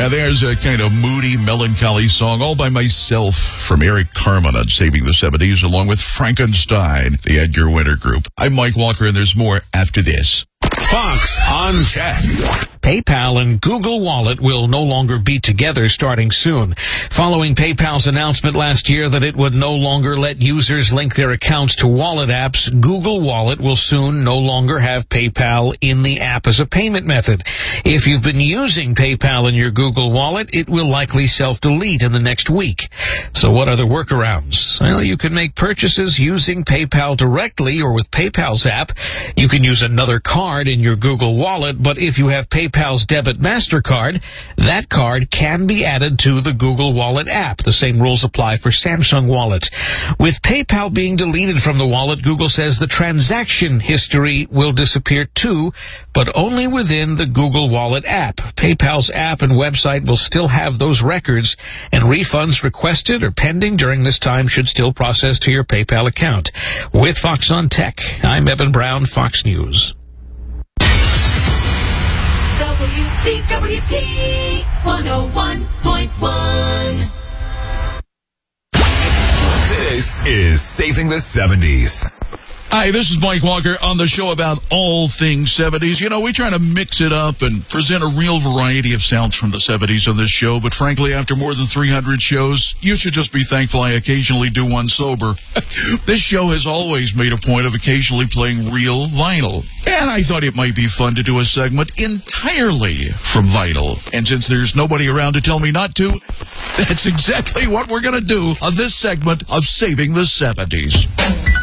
And there's a kind of moody, melancholy song all by myself from Eric Carmen on Saving the 70s, along with Frankenstein, the Edgar Winter Group. I'm Mike Walker, and there's more after this. Fox on Tech. PayPal and Google Wallet will no longer be together starting soon. Following PayPal's announcement last year that it would no longer let users link their accounts to wallet apps, Google Wallet will soon no longer have PayPal in the app as a payment method. If you've been using PayPal in your Google Wallet, it will likely self-delete in the next week. So what are the workarounds? Well, you can make purchases using PayPal directly or with PayPal's app. You can use another card in your Google Wallet, but if you have PayPal's debit MasterCard, that card can be added to the Google Wallet app. The same rules apply for Samsung Wallet. With PayPal being deleted from the wallet, Google says the transaction history will disappear too, but only within the Google Wallet app. PayPal's app and website will still have those records, and refunds requested or pending during this time should still process to your PayPal account. With Fox on Tech, I'm Eben Brown, Fox News. WPWP 101.1. This is Saving the 70s. Hi, this is Mike Walker on the show about all things 70s. You know, we try to mix it up and present a real variety of sounds from the 70s on this show, but frankly, after more than 300 shows, you should just be thankful I occasionally do one sober. This show has always made a point of occasionally playing real vinyl, and I thought it might be fun to do a segment entirely from vinyl. And since there's nobody around to tell me not to, that's exactly what we're going to do on this segment of Saving the 70s.